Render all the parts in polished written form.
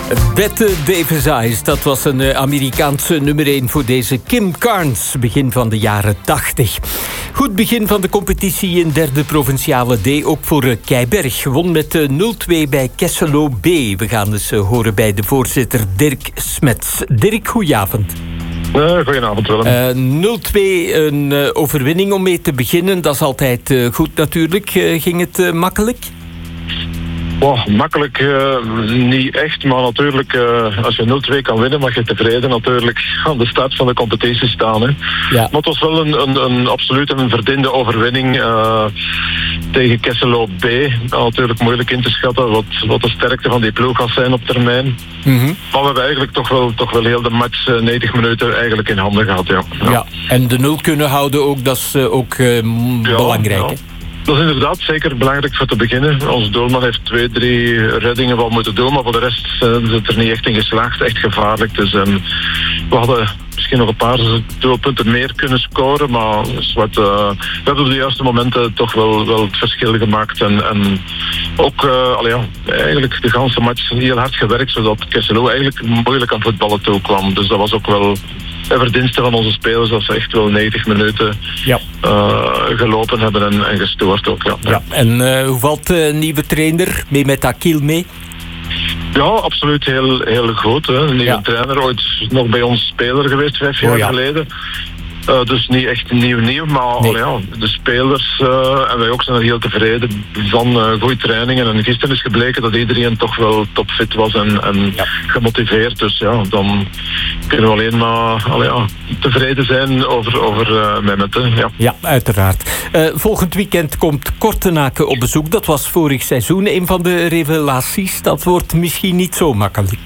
Bette Davis Eyes, dat was een Amerikaanse nummer 1 voor deze Kim Carnes, begin van de jaren 80. Goed begin van de competitie in derde provinciale D, ook voor Keiberg. Won met 0-2 bij Kesselo B. We gaan dus horen bij de voorzitter Dirk Smets. Dirk, goedenavond. Goedenavond, Willem. 0-2, een overwinning om mee te beginnen. Dat is altijd goed natuurlijk. Ging het makkelijk? Makkelijk niet echt, maar natuurlijk als je 0-2 kan winnen mag je tevreden natuurlijk aan de start van de competitie staan. Hè. Ja. Maar het was wel een absoluut een verdiende overwinning tegen Kesselo B. Natuurlijk moeilijk in te schatten wat de sterkte van die ploeg gaat zijn op termijn. Mm-hmm. Maar we hebben eigenlijk toch wel heel de match 90 minuten eigenlijk in handen gehad. Ja. En de 0 kunnen houden ook, dat is ook belangrijk. Ja. Dat is inderdaad zeker belangrijk voor te beginnen. Onze doelman heeft 2-3 reddingen wel moeten doen, maar voor de rest zijn ze er niet echt in geslaagd. Echt gevaarlijk. Dus we hadden misschien nog een paar doelpunten meer kunnen scoren, maar we hebben op de juiste momenten toch wel het verschil gemaakt. En ook eigenlijk de ganse match heel hard gewerkt, zodat Kesselo eigenlijk moeilijk aan voetballen toe kwam. Dus dat was ook wel een verdienste van onze spelers, dat ze echt wel 90 minuten gelopen hebben en gestoord ook. Ja. En hoe valt de nieuwe trainer mee met Akil mee? Ja, absoluut heel goed. Hè. Een nieuwe trainer, ooit nog bij ons speler geweest 5 jaar geleden. Dus niet echt nieuw, maar de spelers en wij ook zijn er heel tevreden van goede trainingen. En gisteren is gebleken dat iedereen toch wel topfit was en gemotiveerd. Dus dan kunnen we alleen maar tevreden zijn over Mehmet. Ja, uiteraard. Volgend weekend komt Kortenaken op bezoek. Dat was vorig seizoen een van de revelaties. Dat wordt misschien niet zo makkelijk.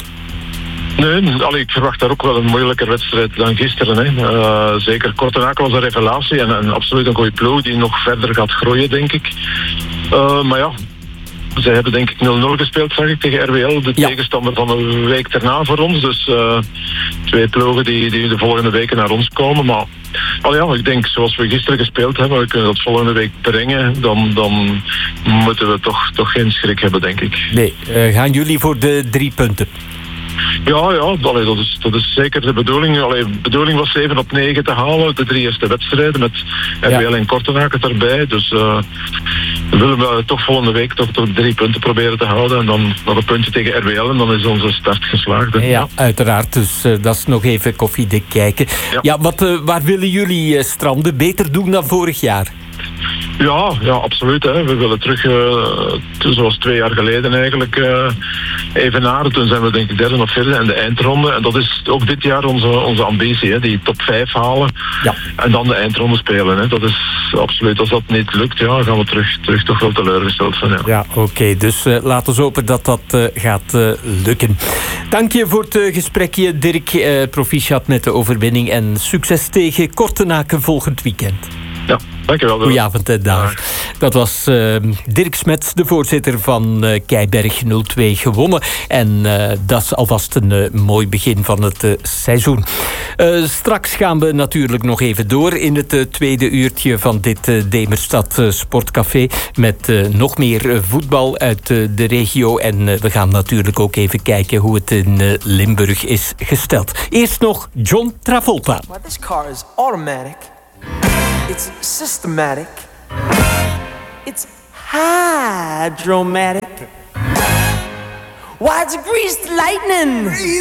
Nee, ik verwacht daar ook wel een moeilijker wedstrijd dan gisteren. Hè. Zeker Kortenaken was een revelatie en absoluut een goede ploeg die nog verder gaat groeien, denk ik. Maar ja, zij hebben denk ik 0-0 gespeeld, zag ik, tegen RWL. De tegenstander van een week daarna voor ons. Dus 2 ploegen die de volgende weken naar ons komen. Maar ik denk, zoals we gisteren gespeeld hebben, we kunnen dat volgende week brengen. Dan moeten we toch geen schrik hebben, denk ik. Nee, gaan jullie voor de 3 punten? Ja, dat is zeker de bedoeling. De bedoeling was 7 op 9 te halen, de 3 eerste wedstrijden met RWL en Kortenaken erbij. Dus we willen toch volgende week toch 3 punten proberen te houden en dan nog een puntje tegen RWL en dan is onze start geslaagd. Ja, uiteraard. Dus dat is nog even koffiedik kijken. Ja, waar willen jullie stranden? Beter doen dan vorig jaar? Ja, absoluut. Hè. We willen terug, zoals 2 jaar geleden eigenlijk, evenaren. Toen zijn we denk ik 3e of 4e in de eindronde. En dat is ook dit jaar onze ambitie, hè. Die top 5 halen en dan de eindronde spelen. Hè. Dat is absoluut, als dat niet lukt, gaan we terug toch wel teleurgesteld zijn. Ja, oké. Dus laten we hopen dat gaat lukken. Dank je voor het gesprekje, Dirk. Proficiat met de overwinning en succes tegen Kortenaken volgend weekend. Ja, dankjewel. Goedenavond en dag. Dat was Dirk Smets, de voorzitter van Keiberg, 0-2 gewonnen. En dat is alvast een mooi begin van het seizoen. Straks gaan we natuurlijk nog even door in het tweede uurtje van dit Demerstad Sportcafé. Met nog meer voetbal uit de regio. En we gaan natuurlijk ook even kijken hoe het in Limburg is gesteld. Eerst nog John Travolta. Well, this car is automatic. It's systematic. It's hydromatic. Why, it's greased lightning.